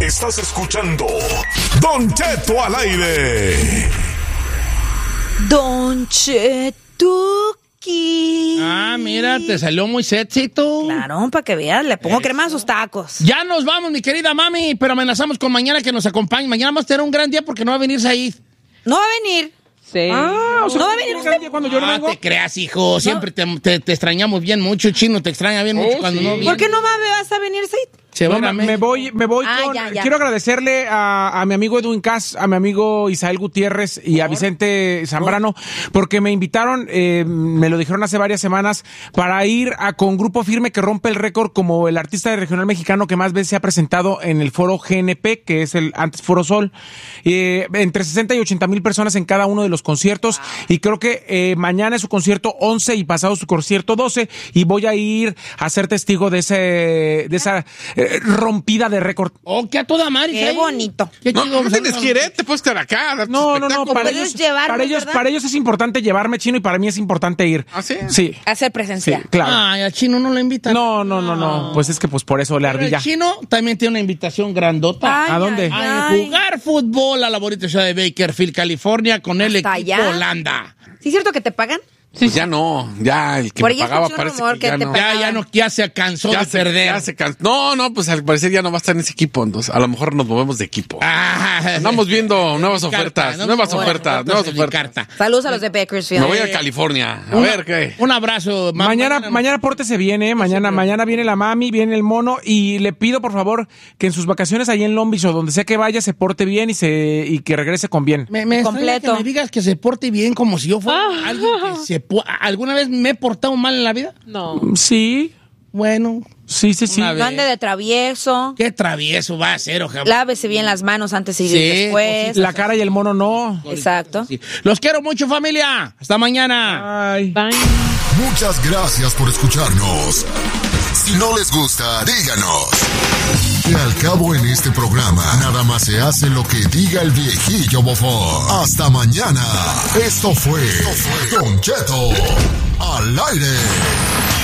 Estás escuchando Don Cheto al aire. Don Chetuki. Ah, mira, te salió muy sexy tú. Claro, para que veas, le pongo crema a sus tacos. Ya nos vamos, mi querida mami, pero amenazamos con mañana que nos acompañe. Mañana vamos a tener un gran día porque no va a venir Said. No va a venir. Sí. O sea, no va a venir usted. Cuando yo no vengo. te creas, hijo. Siempre te extrañamos bien mucho. Chino te extraña bien mucho cuando no viene. ¿Por qué no vas a venir, Said? Se va No, a me voy con... ya. Quiero agradecerle a mi amigo Edwin Cass, a mi amigo Isael Gutiérrez y a Vicente Zambrano, porque me invitaron, me lo dijeron hace varias semanas, para ir con Grupo Firme, que rompe el récord como el artista de regional mexicano que más veces se ha presentado en el foro GNP, que es el antes Foro Sol. Entre 60 y 80 mil personas en cada uno de los conciertos, y creo que mañana es su concierto 11 y pasado su concierto 12, y voy a ir a ser testigo de esa rompida de récord. Oh, que a toda madre. Qué Said. bonito. Qué No, chido. no tienes que ir, te puedes quedar acá. dar tu No, espectáculo. para puedes ellos, llevarme, ¿verdad? para ellos es importante llevarme, Chino, y para mí es importante ir. ¿Ah, sí? Sí, Hacer sí, presencia. claro. Ay, al Chino no lo invitan. No, pues es que pues por eso le Pero ardilla. el Chino también tiene una invitación grandota. Ay, ¿A dónde? A jugar fútbol a la bonita ciudad de Bakersfield, California, con el ¿Hasta equipo allá? Holanda. ¿Sí es cierto que te pagan? Pues ya no, ya el que Por me ahí pagaba escuché un parece rumor que que ya te no. pagan. Ya se cansó de perder. No, pues al parecer ya no va a estar en ese equipo, entonces a lo mejor nos movemos de equipo. Andamos viendo nuevas ofertas, nuevas ofertas. Saludos a los de Bakersfield. Me voy a California, a ver qué. Un abrazo. Mañana pórtese bien, mañana viene la mami, viene el mono, y le pido por favor que en sus vacaciones ahí en Long Beach o donde sea que vaya se porte bien y que regrese con bien. Me extraña completo. que me digas que se porte bien como si yo fuera alguien que ¿Alguna vez me he portado mal en la vida? No. Sí. Bueno. Sí. Una vez. No ande de travieso. Qué travieso va a ser, ojalá. Lávese bien las manos antes y después. La cara y el mono no. Exacto. Sí. Los quiero mucho, familia. Hasta mañana. Ay. Bye. Muchas gracias por escucharnos. Si no les gusta, díganos. Que al cabo en este programa, nada más se hace lo que diga el viejillo bofón. Hasta mañana. Esto fue Don Cheto al aire.